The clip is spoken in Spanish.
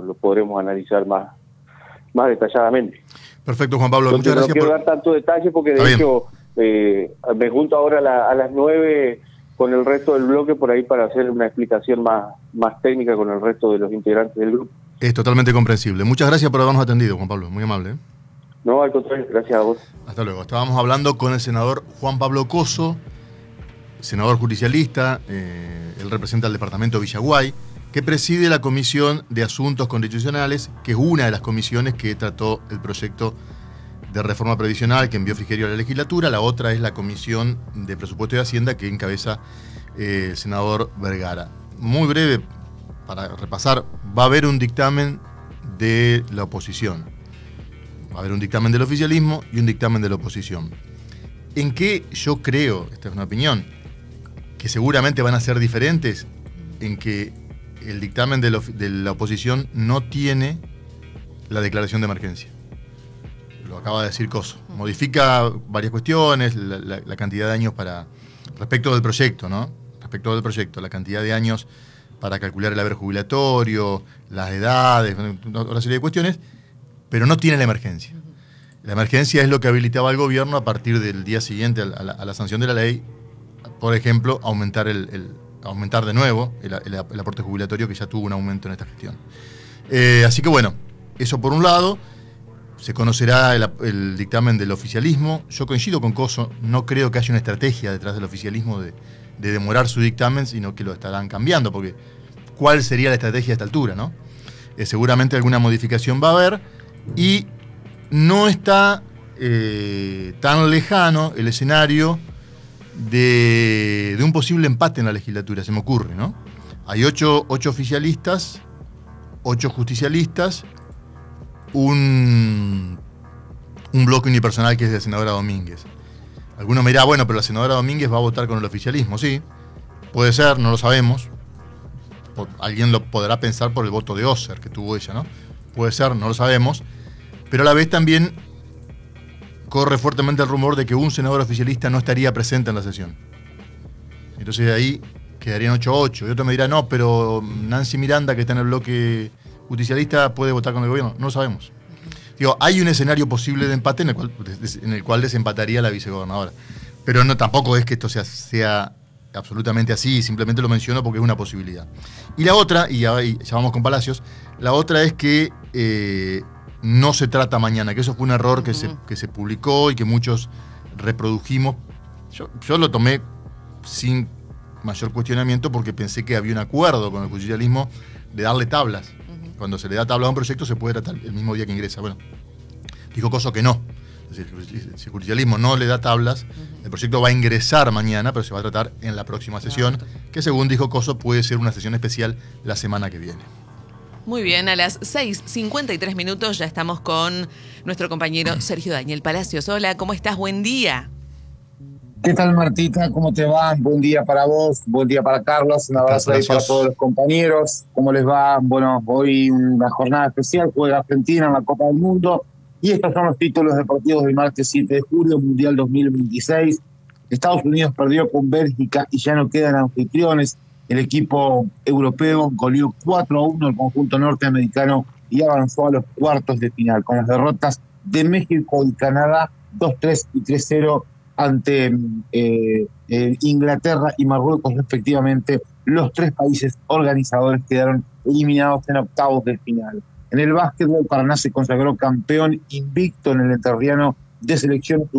lo podremos analizar más detalladamente. Perfecto, Juan Pablo, muchas gracias. No quiero dar tanto detalle porque de hecho me junto ahora a las 9 con el resto del bloque por ahí para hacer una explicación más técnica con el resto de los integrantes del grupo. Es totalmente comprensible. Muchas gracias por habernos atendido, Juan Pablo, muy amable. No, al contrario, gracias a vos. Hasta luego. Estábamos hablando con el senador Juan Pablo Coso, senador justicialista, él representa el departamento Villaguay, que preside la Comisión de Asuntos Constitucionales, que es una de las comisiones que trató el proyecto de reforma previsional que envió Frigerio a la legislatura. La otra es la Comisión de Presupuesto y Hacienda que encabeza el senador Vergara. Muy breve, para repasar, va a haber un dictamen de la oposición. Va a haber un dictamen del oficialismo y un dictamen de la oposición. ¿En qué yo creo, esta es una opinión, que seguramente van a ser diferentes? En que el dictamen de la oposición no tiene la declaración de emergencia. Lo acaba de decir Coso. Modifica varias cuestiones, la cantidad de años respecto del proyecto, ¿no? Respecto del proyecto, la cantidad de años para calcular el haber jubilatorio, las edades, una serie de cuestiones, pero no tiene la emergencia. La emergencia es lo que habilitaba al gobierno a partir del día siguiente a la sanción de la ley, por ejemplo, aumentar de nuevo el aporte jubilatorio, que ya tuvo un aumento en esta gestión. Así que bueno, eso por un lado. Se conocerá el dictamen del oficialismo. Yo coincido con Coso, no creo que haya una estrategia detrás del oficialismo de demorar su dictamen, sino que lo estarán cambiando, porque ¿cuál sería la estrategia a esta altura, no? Seguramente alguna modificación va a haber, y no está tan lejano el escenario de un posible empate en la legislatura, se me ocurre, ¿no? Hay 8 oficialistas, 8 justicialistas, un bloque unipersonal que es de la senadora Domínguez. Algunos me dirán, bueno, pero la senadora Domínguez va a votar con el oficialismo. Sí, puede ser, no lo sabemos. Alguien lo podrá pensar por el voto de Oser que tuvo ella, ¿no? Puede ser, no lo sabemos. Pero a la vez también corre fuertemente el rumor de que un senador oficialista no estaría presente en la sesión. Entonces de ahí quedarían 8-8. Y otro me dirá, no, pero Nancy Miranda, que está en el bloque justicialista, puede votar con el gobierno. No lo sabemos. Digo, hay un escenario posible de empate en el cual desempataría la vicegobernadora. Pero no, tampoco es que esto sea absolutamente así, simplemente lo menciono porque es una posibilidad. Y la otra, y ya vamos con Palacios, la otra es que no se trata mañana, que eso fue un error que se publicó y que muchos reprodujimos. Yo lo tomé sin mayor cuestionamiento porque pensé que había un acuerdo con el justicialismo de darle tablas. Cuando se le da tabla a un proyecto se puede tratar el mismo día que ingresa. Bueno, dijo Coso que no. Es decir, si el justicialismo no le da tablas, el proyecto va a ingresar mañana, pero se va a tratar en la próxima sesión, que según dijo Coso puede ser una sesión especial la semana que viene. Muy bien, a las 6:53 ya estamos con nuestro compañero Sergio Daniel Palacios. Hola, ¿cómo estás? Buen día. ¿Qué tal, Martita? ¿Cómo te va? Buen día para vos, buen día para Carlos, un abrazo ahí para todos los compañeros. ¿Cómo les va? Bueno, hoy una jornada especial, juega Argentina en la Copa del Mundo, y estos son los títulos deportivos del martes 7 de julio, Mundial 2026. Estados Unidos perdió con Bélgica y ya no quedan anfitriones. El equipo europeo goleó 4-1 al conjunto norteamericano y avanzó a los cuartos de final, con las derrotas de México y Canadá 2-3 y 3-0 ante Inglaterra y Marruecos respectivamente. Los 3 países organizadores quedaron eliminados en octavos de final. En el básquetbol, Paraná se consagró campeón invicto en el entrerriano de selecciones